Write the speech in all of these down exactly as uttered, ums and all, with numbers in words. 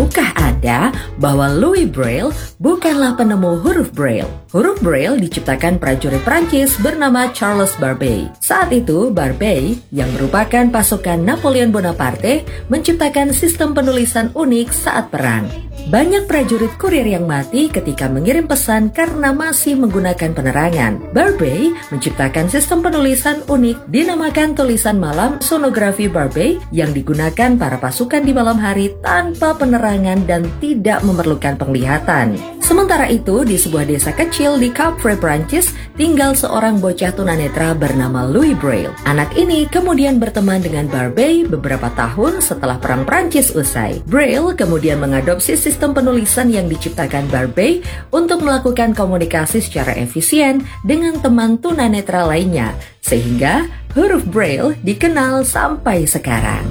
Tahukah Anda bahwa Louis Braille bukanlah penemu huruf Braille? Huruf Braille diciptakan prajurit Prancis bernama Charles Barbey. Saat itu, Barbey, yang merupakan pasukan Napoleon Bonaparte, menciptakan sistem penulisan unik saat perang. Banyak prajurit kurir yang mati ketika mengirim pesan karena masih menggunakan penerangan. Barbey menciptakan sistem penulisan unik dinamakan tulisan malam sonografi Barbey yang digunakan para pasukan di malam hari tanpa penerangan dan tidak memerlukan penglihatan. Sementara itu, di sebuah desa kecil di Capre, Prancis, tinggal seorang bocah tunanetra bernama Louis Braille. Anak ini kemudian berteman dengan Barbey beberapa tahun setelah Perang Prancis usai. Braille kemudian mengadopsi sistem penulisan yang diciptakan Barbey untuk melakukan komunikasi secara efisien dengan teman tunanetra lainnya, sehingga huruf Braille dikenal sampai sekarang.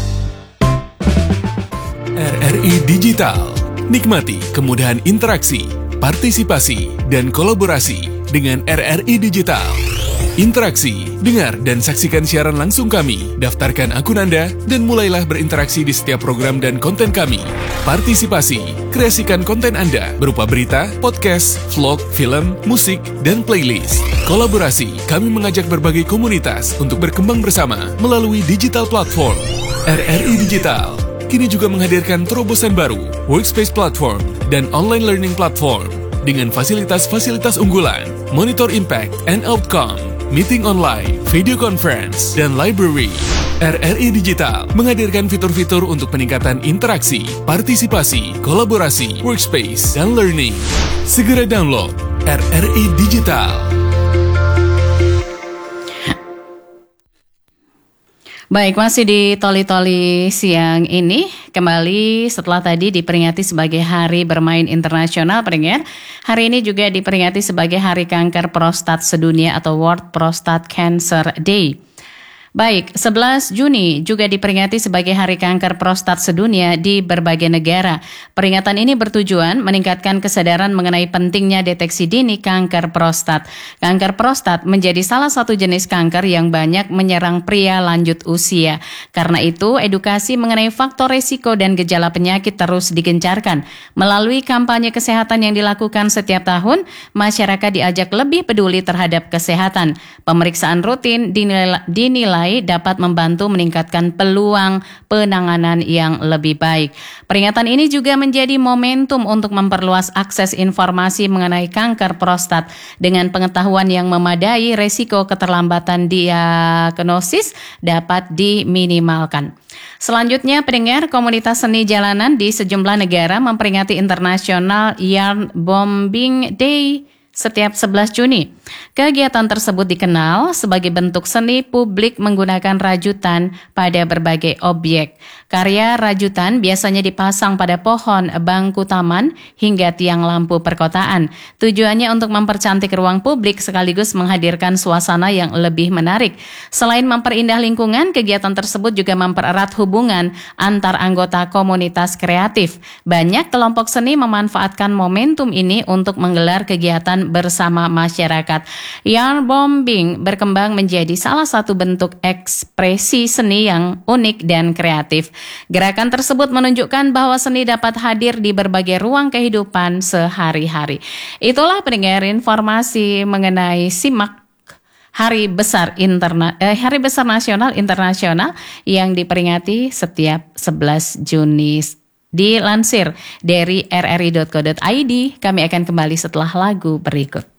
R R I Digital. Nikmati kemudahan interaksi, partisipasi, dan kolaborasi dengan R R I Digital. Interaksi, dengar dan saksikan siaran langsung kami, daftarkan akun Anda, dan mulailah berinteraksi di setiap program dan konten kami. Partisipasi, kreasikan konten Anda berupa berita, podcast, vlog, film, musik, dan playlist. Kolaborasi, kami mengajak berbagai komunitas untuk berkembang bersama melalui digital platform. R R I Digital kini juga menghadirkan terobosan baru, workspace platform, dan online learning platform dengan fasilitas-fasilitas unggulan, monitor impact and outcome, meeting online, video conference, dan library. R R I Digital menghadirkan fitur-fitur untuk peningkatan interaksi, partisipasi, kolaborasi, workspace, dan learning. Segera download R R I Digital. Baik, masih di Toli-Toli siang ini, kembali setelah tadi diperingati sebagai Hari Bermain Internasional, pendengar. Hari ini juga diperingati sebagai Hari Kanker Prostat Sedunia atau World Prostate Cancer Day. Baik, sebelas Juni juga diperingati sebagai Hari Kanker Prostat Sedunia di berbagai negara. Peringatan ini bertujuan meningkatkan kesadaran mengenai pentingnya deteksi dini kanker prostat. Kanker prostat menjadi salah satu jenis kanker yang banyak menyerang pria lanjut usia. Karena itu, edukasi mengenai faktor resiko dan gejala penyakit terus digencarkan. Melalui kampanye kesehatan yang dilakukan setiap tahun, masyarakat diajak lebih peduli terhadap kesehatan. Pemeriksaan rutin dinilai, dinilai dapat membantu meningkatkan peluang penanganan yang lebih baik. Peringatan ini juga menjadi momentum untuk memperluas akses informasi mengenai kanker prostat. Dengan pengetahuan yang memadai, resiko keterlambatan diagnosis dapat diminimalkan. Selanjutnya, pendengar, komunitas seni jalanan di sejumlah negara memperingati International Yarn Bombing Day setiap sebelas Juni. Kegiatan tersebut dikenal sebagai bentuk seni publik menggunakan rajutan pada berbagai objek. Karya rajutan biasanya dipasang pada pohon, bangku taman, hingga tiang lampu perkotaan. Tujuannya untuk mempercantik ruang publik sekaligus menghadirkan suasana yang lebih menarik. Selain memperindah lingkungan, kegiatan tersebut juga mempererat hubungan antar anggota komunitas kreatif. Banyak kelompok seni memanfaatkan momentum ini untuk menggelar kegiatan bersama masyarakat. Yarn bombing berkembang menjadi salah satu bentuk ekspresi seni yang unik dan kreatif. Gerakan tersebut menunjukkan bahwa seni dapat hadir di berbagai ruang kehidupan sehari-hari. Itulah pendengar informasi mengenai simak Hari Besar Interna- eh, Hari Besar Nasional Internasional yang diperingati setiap sebelas Juni. Dilansir dari r r i dot co dot i d, kami akan kembali setelah lagu berikut.